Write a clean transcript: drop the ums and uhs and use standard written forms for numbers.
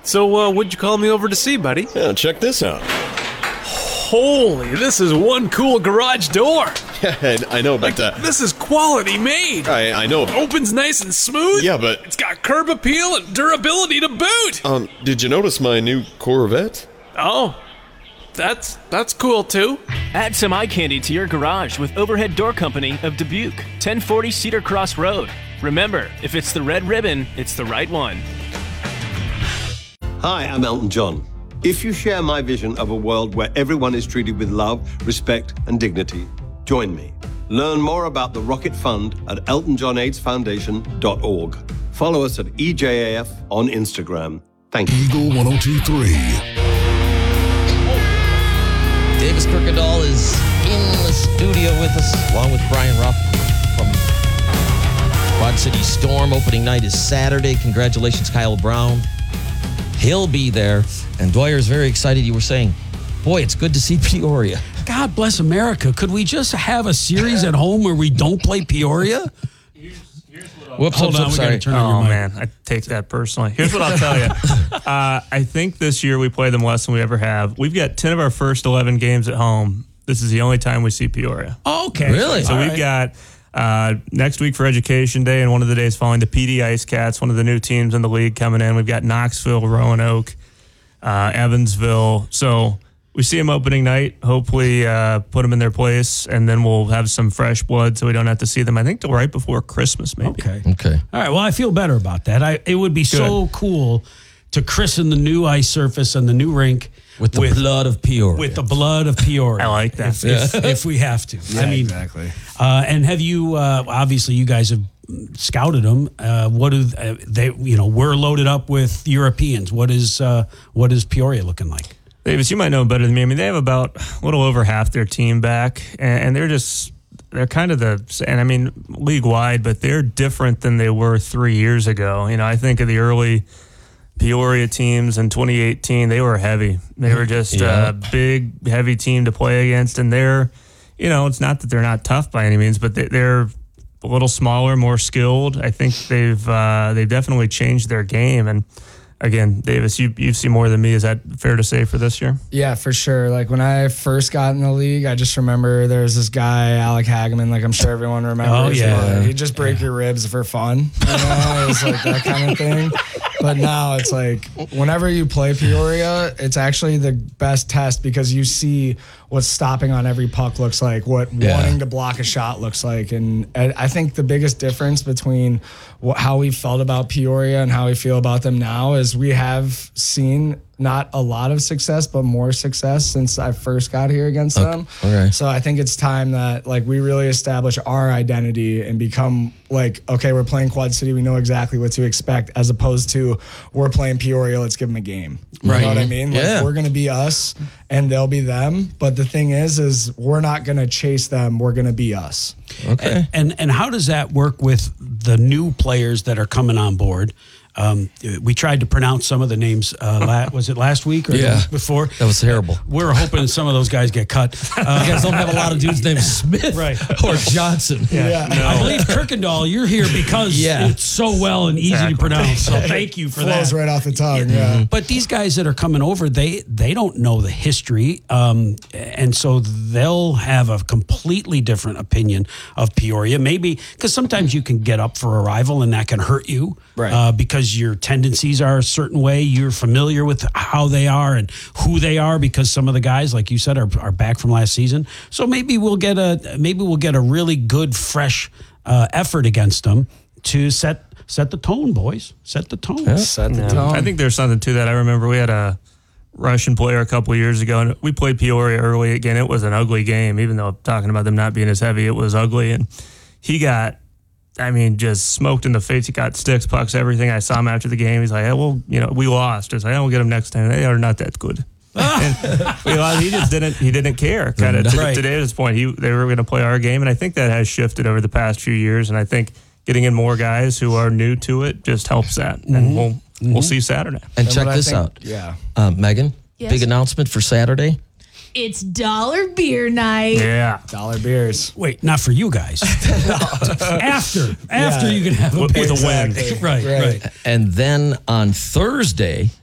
So, what'd you call me over to see, buddy? Yeah, check this out. Holy, this is one cool garage door. Yeah, I know, but... This is quality made. I know. It opens nice and smooth. Yeah, but... It's got curb appeal and durability to boot. Did you notice my new Corvette? Oh, that's cool, too. Add some eye candy to your garage with Overhead Door Company of Dubuque, 1040 Cedar Cross Road. Remember, if it's the red ribbon, it's the right one. Hi, I'm Elton John. If you share my vision of a world where everyone is treated with love, respect, and dignity, join me. Learn more about the Rocket Fund at eltonjohnaidesfoundation.org. Follow us at EJAF on Instagram. Thank you. Eagle 102.3. Davis Kirkendall is in the studio with us, along with Brian Ruff from Quad City Storm. Opening night is Saturday. Congratulations, Kyle Brown. He'll be there. And Dwyer's very excited. You were saying, boy, it's good to see Peoria. God bless America. Could we just have a series at home where we don't play Peoria? Hold on, sorry. Oh, man, I take that personally. Here's what I'll tell you. I think this year we play them less than we ever have. We've got 10 of our first 11 games at home. This is the only time we see Peoria. Oh, okay. Really? So we've got next week for Education Day, and one of the days following the PD Ice Cats, one of the new teams in the league coming in. We've got Knoxville, Roanoke, Evansville. So we see them opening night, hopefully put them in their place, and then we'll have some fresh blood so we don't have to see them, I think, till right before Christmas, maybe. Okay. All right. Well, I feel better about that. It would be so cool to christen the new ice surface and the new rink with the blood of Peoria. With the blood of Peoria. I like that. If we have to. Yeah, exactly. And have you, obviously you guys have scouted them. What do they, we're loaded up with Europeans. What is Peoria looking like? Davis, you might know better than me. I mean, they have about a little over half their team back, and they're kind of league-wide, but they're different than they were 3 years ago. I think of the early Peoria teams in 2018, they were heavy. They were just a big, heavy team to play against, and they're, it's not that they're not tough by any means, but they're a little smaller, more skilled. I think they've definitely changed their game, and again, Davis, you've seen more than me. Is that fair to say for this year? Yeah, for sure. Like when I first got in the league, I just remember there was this guy, Alec Hageman, like I'm sure everyone remembers. Oh, yeah. He'd just break your ribs for fun. It was like that kind of thing. But now it's like whenever you play Peoria, it's actually the best test because you see what stopping on every puck looks like, what wanting to block a shot looks like. And I think the biggest difference between how we felt about Peoria and how we feel about them now is we have seen not a lot of success, but more success since I first got here against them. Okay. So I think it's time that we really establish our identity and become okay, we're playing Quad City. We know exactly what to expect as opposed to we're playing Peoria. Let's give them a game. You know what I mean? We're going to be us and they'll be them. But the thing is we're not going to chase them. We're going to be us. Okay. And how does that work with the new players that are coming on board? We tried to pronounce some of the names. Was it last week or the week before? That was terrible. We're hoping some of those guys get cut. You guys don't have a lot of dudes named Smith or Johnson. I believe Kirkendall, you're here because it's so well and easy to pronounce. So thank you for that. Flows right off the tongue. Yeah. But these guys that are coming over, they don't know the history, and so they'll have a completely different opinion of Peoria. Maybe because sometimes you can get up for a rival and that can hurt you, because your tendencies are a certain way. You're familiar with how they are and who they are because some of the guys, like you said, are back from last season. So maybe we'll get a really good, fresh effort against them to set the tone, boys. Set the tone. Set the tone. I think there's something to that. I remember we had a Russian player a couple of years ago, and we played Peoria early. Again, it was an ugly game, even though talking about them not being as heavy, it was ugly. And he got, just smoked in the face. He got sticks, pucks, everything. I saw him after the game. He's like, we lost. I was like, we'll get him next time. They are not that good. And he just didn't care. Kind of to David's point, they were going to play our game, and I think that has shifted over the past few years. And I think getting in more guys who are new to it just helps that. And we'll see Saturday. And check this out. Yeah. Megan, big announcement for Saturday. It's dollar beer night. Yeah. Dollar beers. Wait, not for you guys. After you can have a with a win. Right. And then on Thursday,